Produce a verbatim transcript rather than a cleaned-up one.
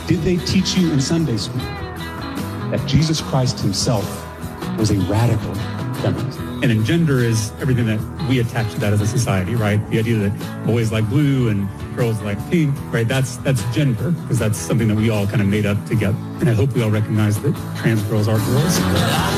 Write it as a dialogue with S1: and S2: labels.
S1: Did they teach you in Sunday school that Jesus Christ himself was a radical feminist?
S2: And in gender is everything that we attach to that as a society, right? The idea that boys like blue and girls like pink, right? That's that's gender, because that's something that we all kind of made up together. And I hope we all recognize that trans girls are girls.